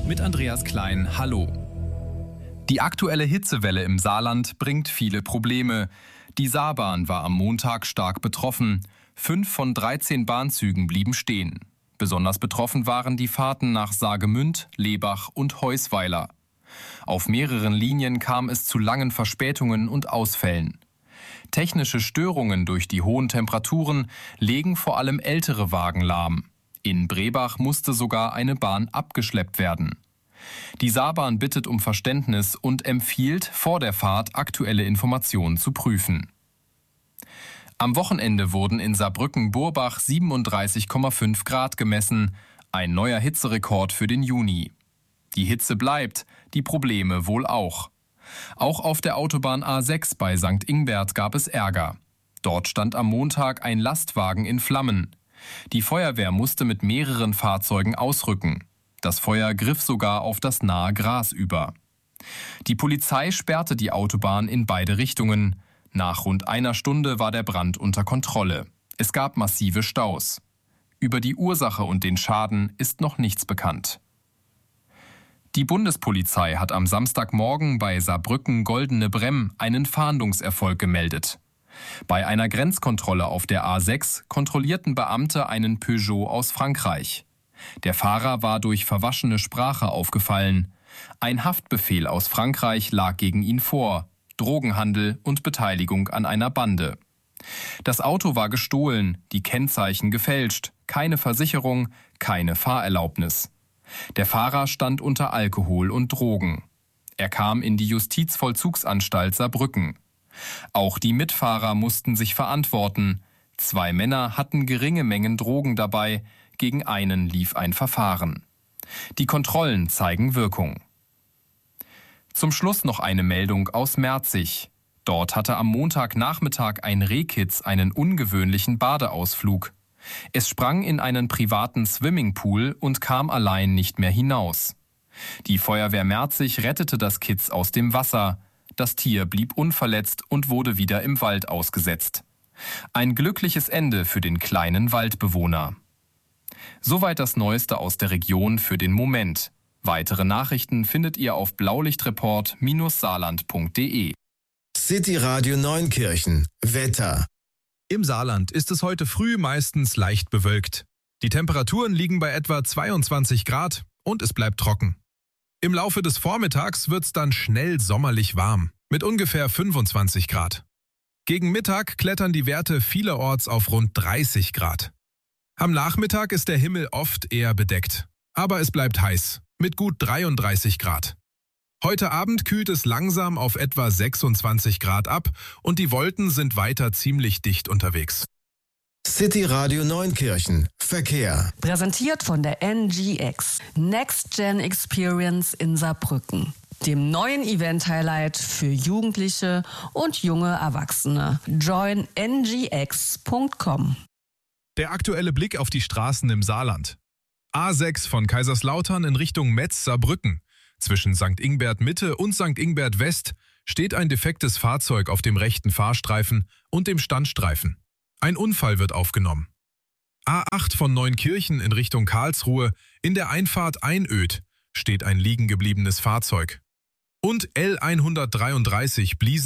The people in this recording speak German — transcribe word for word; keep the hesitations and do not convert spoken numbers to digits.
mit Andreas Klein. Hallo. Die aktuelle Hitzewelle im Saarland bringt viele Probleme. Die Saarbahn war am Montag stark betroffen. Fünf von dreizehn Bahnzügen blieben stehen. Besonders betroffen waren die Fahrten nach Saargemünd, Lebach und Heusweiler. Auf mehreren Linien kam es zu langen Verspätungen und Ausfällen. Technische Störungen durch die hohen Temperaturen legen vor allem ältere Wagen lahm. In Brebach musste sogar eine Bahn abgeschleppt werden. Die Saarbahn bittet um Verständnis und empfiehlt, vor der Fahrt aktuelle Informationen zu prüfen. Am Wochenende wurden in Saarbrücken-Burbach siebenunddreißig Komma fünf Grad gemessen, ein neuer Hitzerekord für den Juni. Die Hitze bleibt, die Probleme wohl auch. Auch auf der Autobahn A sechs bei Sankt Ingbert gab es Ärger. Dort stand am Montag ein Lastwagen in Flammen. Die Feuerwehr musste mit mehreren Fahrzeugen ausrücken. Das Feuer griff sogar auf das nahe Gras über. Die Polizei sperrte die Autobahn in beide Richtungen. Nach rund einer Stunde war der Brand unter Kontrolle. Es gab massive Staus. Über die Ursache und den Schaden ist noch nichts bekannt. Die Bundespolizei hat am Samstagmorgen bei Saarbrücken-Goldene Bremm einen Fahndungserfolg gemeldet. Bei einer Grenzkontrolle auf der A sechs kontrollierten Beamte einen Peugeot aus Frankreich. Der Fahrer war durch verwaschene Sprache aufgefallen. Ein Haftbefehl aus Frankreich lag gegen ihn vor. Drogenhandel und Beteiligung an einer Bande. Das Auto war gestohlen, die Kennzeichen gefälscht, keine Versicherung, keine Fahrerlaubnis. Der Fahrer stand unter Alkohol und Drogen. Er kam in die Justizvollzugsanstalt Saarbrücken. Auch die Mitfahrer mussten sich verantworten. Zwei Männer hatten geringe Mengen Drogen dabei, gegen einen lief ein Verfahren. Die Kontrollen zeigen Wirkung. Zum Schluss noch eine Meldung aus Merzig. Dort hatte am Montagnachmittag ein Rehkitz einen ungewöhnlichen Badeausflug. Es sprang in einen privaten Swimmingpool und kam allein nicht mehr hinaus. Die Feuerwehr Merzig rettete das Kitz aus dem Wasser. Das Tier blieb unverletzt und wurde wieder im Wald ausgesetzt. Ein glückliches Ende für den kleinen Waldbewohner. Soweit das Neueste aus der Region für den Moment. Weitere Nachrichten findet ihr auf blaulichtreport Bindestrich saarland Punkt de. City Radio Neunkirchen. Wetter. Im Saarland ist es heute früh meistens leicht bewölkt. Die Temperaturen liegen bei etwa zweiundzwanzig Grad und es bleibt trocken. Im Laufe des Vormittags wird es dann schnell sommerlich warm, mit ungefähr fünfundzwanzig Grad. Gegen Mittag klettern die Werte vielerorts auf rund dreißig Grad. Am Nachmittag ist der Himmel oft eher bedeckt, aber es bleibt heiß, mit gut dreiunddreißig Grad. Heute Abend kühlt es langsam auf etwa sechsundzwanzig Grad ab und die Wolken sind weiter ziemlich dicht unterwegs. City Radio Neunkirchen. Verkehr. Präsentiert von der N G X. Next Gen Experience in Saarbrücken. Dem neuen Event-Highlight für Jugendliche und junge Erwachsene. join n g x punkt com. Der aktuelle Blick auf die Straßen im Saarland. A sechs von Kaiserslautern in Richtung Metz-Saarbrücken. Zwischen Sankt Ingbert Mitte und Sankt Ingbert West steht ein defektes Fahrzeug auf dem rechten Fahrstreifen und dem Standstreifen. Ein Unfall wird aufgenommen. A acht von Neunkirchen in Richtung Karlsruhe, in der Einfahrt Einöd steht ein liegen gebliebenes Fahrzeug. Und L hundertdreiunddreißig Bliesen